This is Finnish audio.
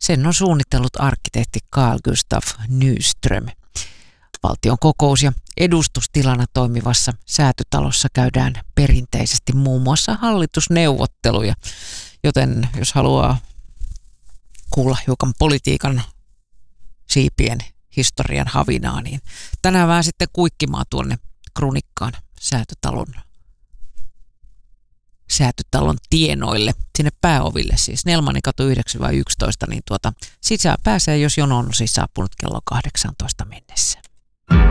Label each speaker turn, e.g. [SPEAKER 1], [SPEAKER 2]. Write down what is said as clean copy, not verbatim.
[SPEAKER 1] Sen on suunnitellut arkkitehti Carl Gustav Nyström. Valtion kokous- ja edustustilana toimivassa säätytalossa käydään perinteisesti muun muassa hallitusneuvotteluja, joten jos haluaa kuulla hiukan politiikan siipien historian havinaa, niin tänään vähän sitten kuikkimaan tuonne Krunikkaan säätytalon tienoille, sinne pääoville, siis Snellmanin katu 9-11, niin sisään pääsee, jos jono on siis saapunut kello 18 mennessä.